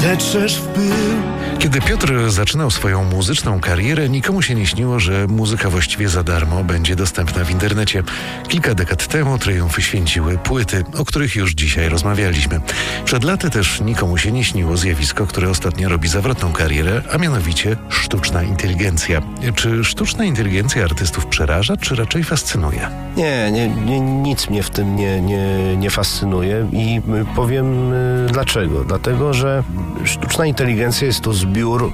zetrzesz w pył. Kiedy Piotr zaczynał swoją muzyczną karierę, nikomu się nie śniło, że muzyka właściwie za darmo będzie dostępna w internecie. Kilka dekad temu triumfy święciły płyty, o których już dzisiaj rozmawialiśmy. Przed laty też nikomu się nie śniło zjawisko, które ostatnio robi zawrotną karierę, a mianowicie sztuczna inteligencja. Czy sztuczna inteligencja artystów przeraża, czy raczej fascynuje? Nie, nic mnie w tym nie fascynuje i powiem dlaczego. Dlatego, że sztuczna inteligencja jest to zbiór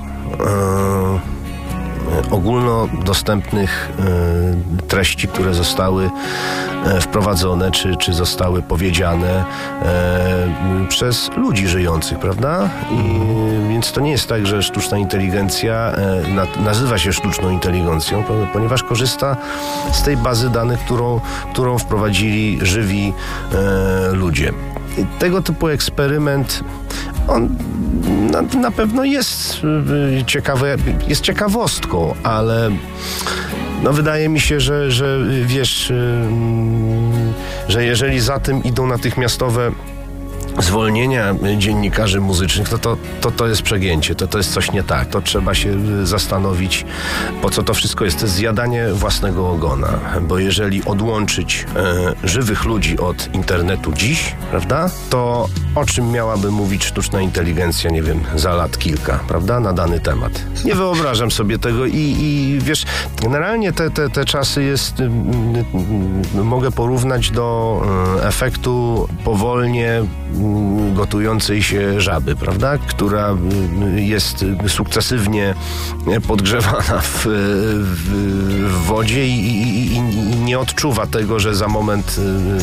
ogólnodostępnych treści, które zostały wprowadzone, czy zostały powiedziane przez ludzi żyjących, prawda? Więc to nie jest tak, że sztuczna inteligencja nazywa się sztuczną inteligencją, ponieważ korzysta z tej bazy danych, którą wprowadzili żywi ludzie. I tego typu eksperyment, on na pewno jest ciekawy, jest ciekawostką, ale wydaje mi się, że wiesz, że jeżeli za tym idą natychmiastowe zwolnienia dziennikarzy muzycznych, to jest przegięcie, to jest coś nie tak. To trzeba się zastanowić, po co to wszystko jest. To jest zjadanie własnego ogona, bo jeżeli odłączyć żywych ludzi od internetu dziś, prawda, to o czym miałaby mówić sztuczna inteligencja, nie wiem, za lat kilka, prawda, na dany temat. Nie wyobrażam sobie tego i wiesz, generalnie te czasy mogę porównać do efektu powolnie gotującej się żaby, prawda? Która jest sukcesywnie podgrzewana w wodzie i nie odczuwa tego, że za moment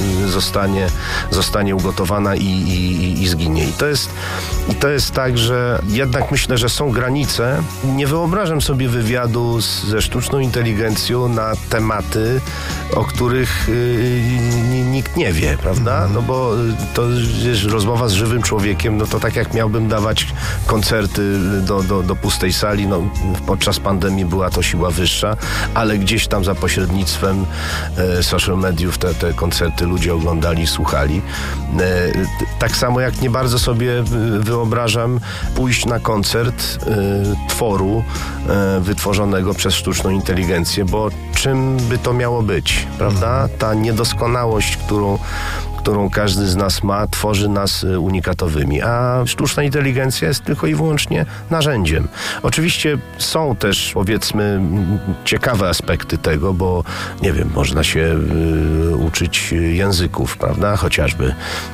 zostanie ugotowana i zginie. I to jest tak, że jednak myślę, że są granice. Nie wyobrażam sobie wywiadu ze sztuczną inteligencją na tematy, o których nikt nie wie, prawda? No bo to jest rozmowa z żywym człowiekiem, no to tak jak miałbym dawać koncerty do pustej sali, no podczas pandemii była to siła wyższa, ale gdzieś tam za pośrednictwem social mediów te koncerty ludzie oglądali, słuchali. Tak samo jak nie bardzo sobie wyobrażam pójść na koncert tworu wytworzonego przez sztuczną inteligencję, bo czym by to miało być, prawda? Ta niedoskonałość, którą każdy z nas ma, tworzy nas unikatowymi, a sztuczna inteligencja jest tylko i wyłącznie narzędziem. Oczywiście są też, powiedzmy, ciekawe aspekty tego, bo nie wiem, można się uczyć języków, prawda, chociażby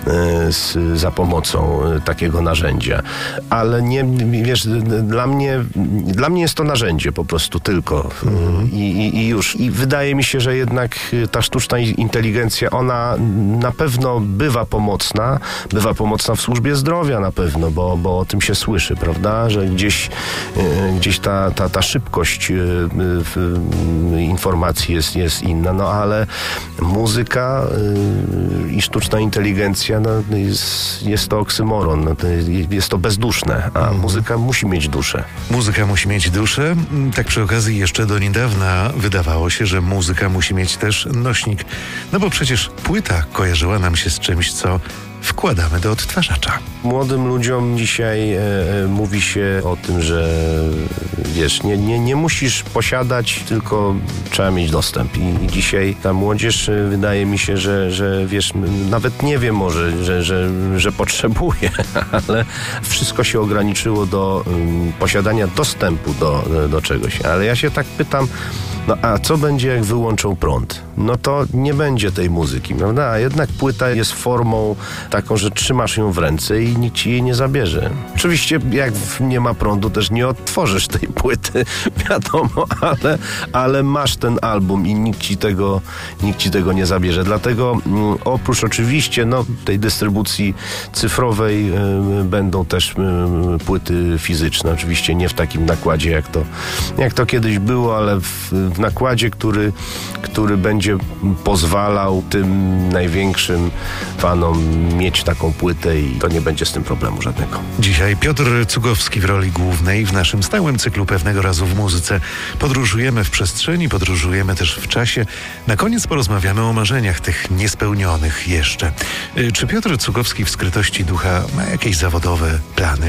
za pomocą takiego narzędzia. Ale nie, wiesz, dla mnie jest to narzędzie po prostu tylko i już. I wydaje mi się, że jednak ta sztuczna inteligencja, ona na pewno bywa pomocna w służbie zdrowia na pewno, bo o tym się słyszy, prawda, że gdzieś ta szybkość informacji jest inna, no ale muzyka i sztuczna inteligencja, no, jest to oksymoron, no, jest to bezduszne, a muzyka musi mieć duszę. Muzyka musi mieć duszę. Tak przy okazji jeszcze do niedawna wydawało się, że muzyka musi mieć też nośnik, no bo przecież płyta kojarzyła nam się z czymś, co wkładamy do odtwarzacza. Młodym ludziom dzisiaj mówi się o tym, że wiesz, nie musisz posiadać, tylko trzeba mieć dostęp. I dzisiaj ta młodzież, wydaje mi się, że wiesz, nawet nie wie może, że potrzebuje, ale wszystko się ograniczyło do posiadania dostępu do czegoś. Ale ja się tak pytam, no a co będzie, jak wyłączą prąd? No to nie będzie tej muzyki, prawda? A jednak płyta jest formą taką, że trzymasz ją w ręce i nikt ci jej nie zabierze. Oczywiście jak nie ma prądu, też nie odtworzysz tej płyty, wiadomo, ale masz ten album i nikt ci tego nie zabierze. Dlatego oprócz oczywiście tej dystrybucji cyfrowej będą też płyty fizyczne. Oczywiście nie w takim nakładzie, jak to kiedyś było, ale w nakładzie, który będzie pozwalał tym największym fanom mieć taką płytę i to nie będzie z tym problemu żadnego. Dzisiaj Piotr Cugowski w roli głównej w naszym stałym cyklu Pewnego razu w muzyce. Podróżujemy w przestrzeni, podróżujemy też w czasie. Na koniec porozmawiamy o marzeniach tych niespełnionych jeszcze. Czy Piotr Cugowski w skrytości ducha ma jakieś zawodowe plany?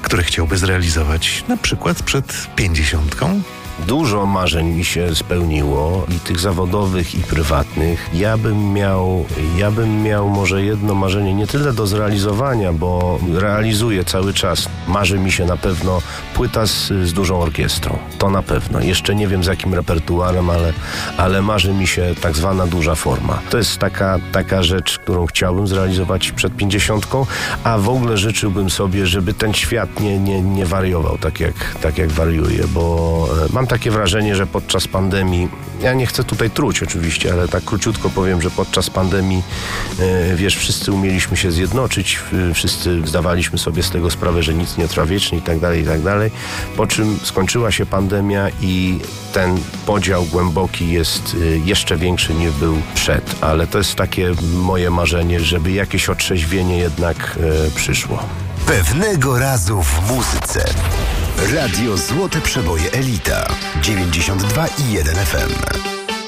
które chciałby zrealizować na przykład przed 50? Dużo marzeń mi się spełniło i tych zawodowych, i prywatnych. Ja bym miał może jedno marzenie nie tyle do zrealizowania, bo realizuję cały czas. Marzy mi się na pewno płyta z dużą orkiestrą. To na pewno. Jeszcze nie wiem z jakim repertuarem, ale marzy mi się tak zwana duża forma. To jest taka rzecz, którą chciałbym zrealizować przed 50, a w ogóle życzyłbym sobie, żeby ten świat nie wariował tak jak wariuje, bo mam takie wrażenie, że podczas pandemii, ja nie chcę tutaj truć oczywiście, ale tak króciutko powiem, że podczas pandemii, wszyscy umieliśmy się zjednoczyć, wszyscy zdawaliśmy sobie z tego sprawę, że nic nie trwa wiecznie i tak dalej, po czym skończyła się pandemia i ten podział głęboki jest jeszcze większy niż był przed, ale to jest takie moje marzenie, żeby jakieś otrzeźwienie jednak przyszło. Pewnego razu w muzyce. Radio Złote Przeboje Elita 92,1 FM.